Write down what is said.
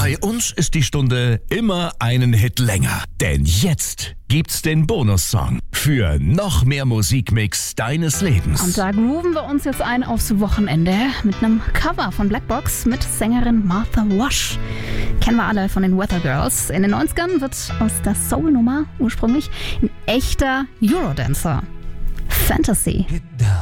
Bei uns ist die Stunde immer einen Hit länger. Denn jetzt gibt's den Bonussong für noch mehr Musikmix deines Lebens. Und da grooven wir uns jetzt ein aufs Wochenende mit einem Cover von Blackbox mit Sängerin Martha Wash. Kennen wir alle von den Weather Girls. In den 90ern wird aus der Soul-Nummer ursprünglich ein echter Eurodancer. Fantasy. Get down.